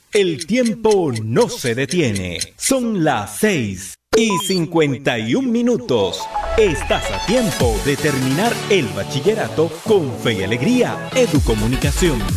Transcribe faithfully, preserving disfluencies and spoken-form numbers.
El tiempo no se detiene. Son las seis y cincuenta y un minutos. Estás a tiempo de terminar el bachillerato con fe y alegría. Educomunicación.